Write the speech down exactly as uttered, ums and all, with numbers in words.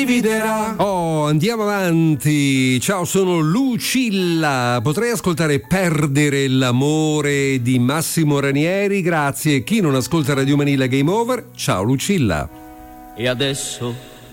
dividerà. Oh, andiamo avanti. Ciao, sono Lucilla. Potrei ascoltare Perdere l'amore di Massimo Ranieri? Grazie. Chi non ascolta Radio Manila Game Over? Ciao Lucilla. E adesso